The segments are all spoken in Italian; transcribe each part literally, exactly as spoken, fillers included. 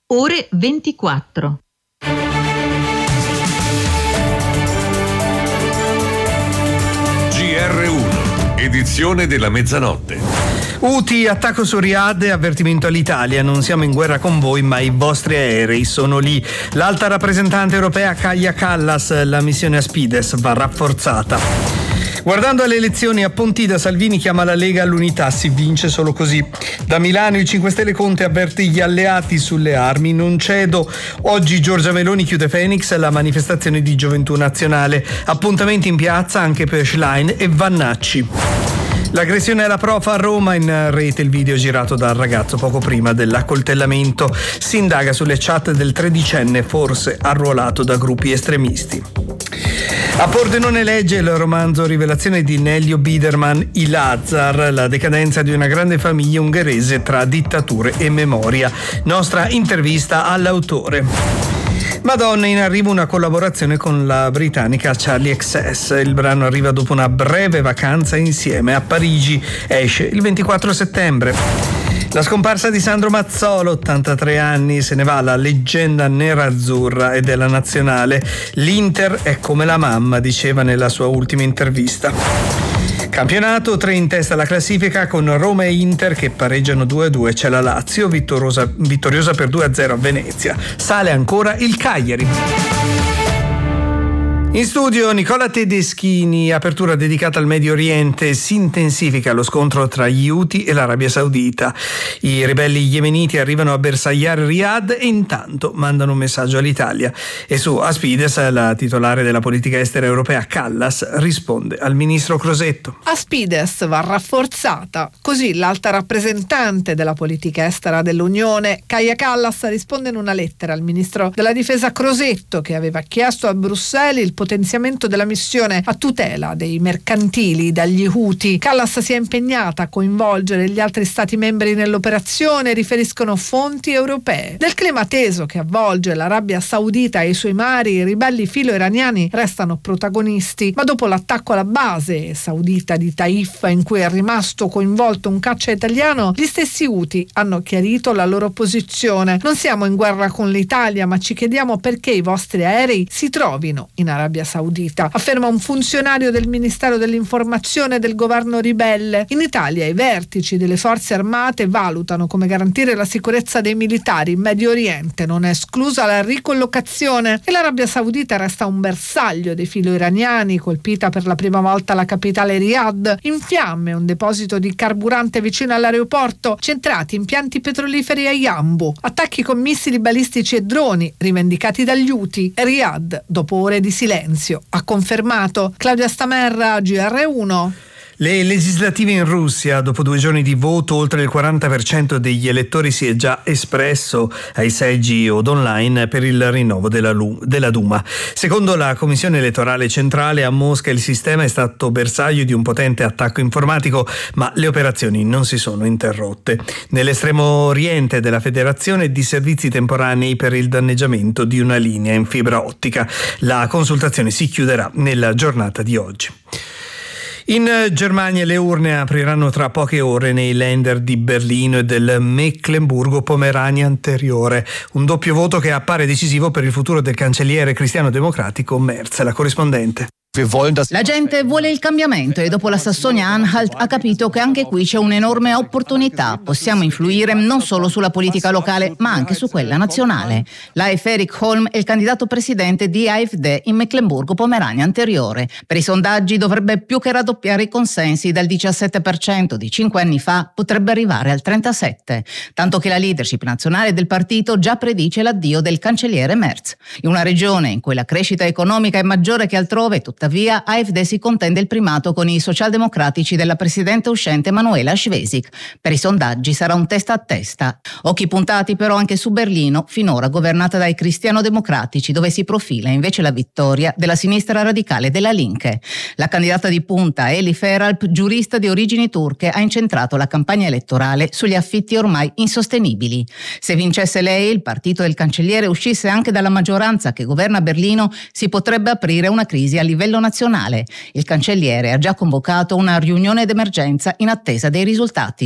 ore ventiquattro. G R uno, edizione della mezzanotte. Houthi, attacco su Riyadh e avvertimento all'Italia: non siamo in guerra con voi, ma i vostri aerei sono lì. L'alta rappresentante europea Kaja Kallas: la missione Aspides va rafforzata. Guardando alle elezioni a Pontida, Salvini chiama la Lega all'unità, si vince solo così. Da Milano il cinque Stelle Conte avverte gli alleati sulle armi, non cedo. Oggi Giorgia Meloni chiude Phoenix, la manifestazione di Gioventù Nazionale. Appuntamenti in piazza anche per Schlein e Vannacci. L'aggressione alla prof a Roma, in rete il video girato dal ragazzo poco prima dell'accoltellamento. Si indaga sulle chat del tredicenne, forse arruolato da gruppi estremisti. A Pordenone legge il romanzo Rivelazione di Nelio Biderman, I Lazar, la decadenza di una grande famiglia ungherese tra dittature e memoria. Nostra intervista all'autore. Madonna, in arrivo una collaborazione con la britannica Charlie X S. Il brano arriva dopo una breve vacanza insieme a Parigi. Esce il ventiquattro settembre. La scomparsa di Sandro Mazzola, ottantatré anni, se ne va la leggenda nerazzurra e della nazionale. L'Inter è come la mamma, diceva nella sua ultima intervista. Campionato, tre in testa alla classifica con Roma e Inter che pareggiano due a due. C'è la Lazio, vittoriosa, vittoriosa per due a zero a Venezia. Sale ancora il Cagliari. In studio Nicola Tedeschini. Apertura dedicata al Medio Oriente. Si intensifica lo scontro tra gli Houthi e l'Arabia Saudita. I ribelli yemeniti arrivano a bersagliare Riyadh e intanto mandano un messaggio all'Italia. E su Aspides, la titolare della politica estera europea Kallas risponde al ministro Crosetto. Aspides va rafforzata. Così l'alta rappresentante della politica estera dell'Unione, Kaja Kallas, risponde in una lettera al ministro della difesa Crosetto, che aveva chiesto a Bruxelles il potenziamento della missione a tutela dei mercantili dagli Houthi. Kallas si è impegnata a coinvolgere gli altri stati membri nell'operazione, riferiscono fonti europee. Nel clima teso che avvolge l'Arabia Saudita e i suoi mari, i ribelli filo-iraniani restano protagonisti, ma dopo l'attacco alla base saudita di Taif, in cui è rimasto coinvolto un caccia italiano, gli stessi Houthi hanno chiarito la loro posizione. Non siamo in guerra con l'Italia, ma ci chiediamo perché i vostri aerei si trovino in Arabia Saudita, afferma un funzionario del Ministero dell'Informazione del governo ribelle. In Italia i vertici delle forze armate valutano come garantire la sicurezza dei militari in Medio Oriente, non è esclusa la ricollocazione, e l'Arabia Saudita resta un bersaglio dei filo-iraniani. Colpita per la prima volta la capitale Riyadh, in fiamme un deposito di carburante vicino all'aeroporto, centrati impianti petroliferi a Yanbu, attacchi con missili balistici e droni rivendicati dagli Houthi. Riyadh, dopo ore di silenzio, ha confermato. Claudia Stamerra, G R uno. Le legislative in Russia, dopo due giorni di voto, oltre il quaranta per cento degli elettori si è già espresso ai seggi o online per il rinnovo della, della Duma. Secondo la Commissione elettorale centrale a Mosca il sistema è stato bersaglio di un potente attacco informatico, ma le operazioni non si sono interrotte. Nell'estremo oriente della federazione di servizi temporanei per il danneggiamento di una linea in fibra ottica. La consultazione si chiuderà nella giornata di oggi. In Germania le urne apriranno tra poche ore nei Länder di Berlino e del Mecklenburgo-Pomerania anteriore, un doppio voto che appare decisivo per il futuro del cancelliere cristiano-democratico Merz. La corrispondente. La gente vuole il cambiamento e dopo la Sassonia-Anhalt ha capito che anche qui c'è un'enorme opportunità. Possiamo influire non solo sulla politica locale, ma anche su quella nazionale. Leif Erik Holm è il candidato presidente di AfD in Mecklenburgo-Pomerania anteriore. Per i sondaggi dovrebbe più che raddoppiare i consensi, dal diciassette per cento di cinque anni fa potrebbe arrivare al trentasette per cento, tanto che la leadership nazionale del partito già predice l'addio del cancelliere Merz. In una regione in cui la crescita economica è maggiore che altrove, tuttavia AfD si contende il primato con i socialdemocratici della presidente uscente Manuela Schwesig. Per i sondaggi sarà un testa a testa. Occhi puntati però anche su Berlino, finora governata dai cristiano-democratici, dove si profila invece la vittoria della sinistra radicale della Linke. La candidata di punta Eli Feralp, giurista di origini turche, ha incentrato la campagna elettorale sugli affitti ormai insostenibili. Se vincesse lei, il partito del cancelliere uscisse anche dalla maggioranza che governa Berlino, si potrebbe aprire una crisi a livello nazionale. Il cancelliere ha già convocato una riunione d'emergenza in attesa dei risultati.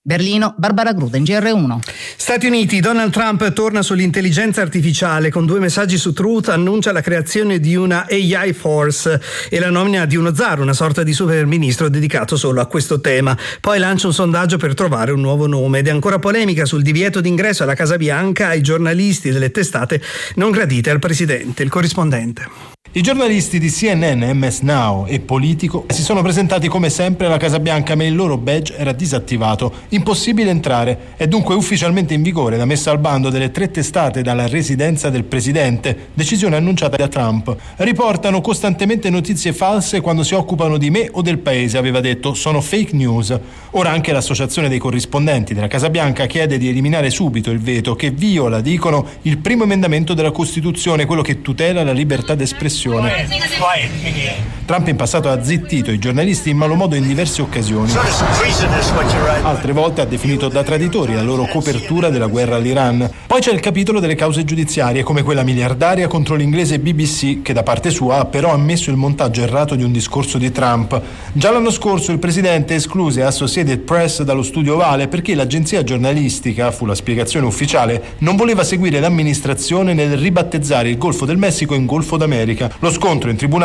Berlino, Barbara Gruden, G R uno. Stati Uniti, Donald Trump torna sull'intelligenza artificiale. Con due messaggi su Truth annuncia la creazione di una A I Force e la nomina di uno zar, una sorta di super ministro dedicato solo a questo tema. Poi lancia un sondaggio per trovare un nuovo nome ed è ancora polemica sul divieto d'ingresso alla Casa Bianca ai giornalisti delle testate non gradite al presidente. Il corrispondente. I giornalisti di C N N, M S Now e Politico si sono presentati come sempre alla Casa Bianca, ma il loro badge era disattivato. Impossibile entrare. È dunque ufficialmente in vigore la messa al bando delle tre testate dalla residenza del presidente, decisione annunciata da Trump. Riportano costantemente notizie false quando si occupano di me o del paese, aveva detto. Sono fake news. Ora anche l'associazione dei corrispondenti della Casa Bianca chiede di eliminare subito il veto che viola, dicono, il primo emendamento della Costituzione, quello che tutela la libertà d'espressione. Trump in passato ha zittito i giornalisti in malo modo in diverse occasioni. Altre volte ha definito da traditori la loro copertura della guerra all'Iran. Poi c'è il capitolo delle cause giudiziarie, come quella miliardaria contro l'inglese B B C, che da parte sua ha però ammesso il montaggio errato di un discorso di Trump. Già l'anno scorso il presidente escluse Associated Press dallo studio ovale perché l'agenzia giornalistica, fu la spiegazione ufficiale, non voleva seguire l'amministrazione nel ribattezzare il Golfo del Messico in Golfo d'America. Lo scontro in tribunale